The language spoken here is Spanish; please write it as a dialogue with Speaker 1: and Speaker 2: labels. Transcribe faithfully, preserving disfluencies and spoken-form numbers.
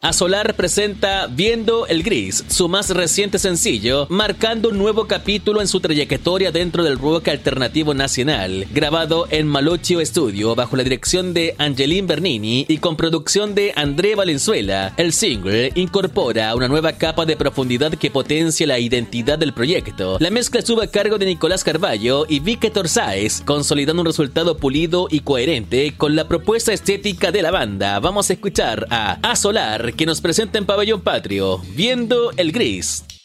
Speaker 1: A Solar presenta Viendo el Gris, su más reciente sencillo, marcando un nuevo capítulo en su trayectoria dentro del rock alternativo nacional. Grabado en Maluccio Studio bajo la dirección de Angelín Bernini y con producción de André Valenzuela, el single incorpora una nueva capa de profundidad que potencia la identidad del proyecto. La mezcla estuvo a cargo de Nicolás Carballo y Víctor Sáez, consolidando un resultado pulido y coherente con la propuesta estética de la banda. Vamos a escuchar a A Solar, que nos presenta en Pabellón Patrio, Viendo el Gris.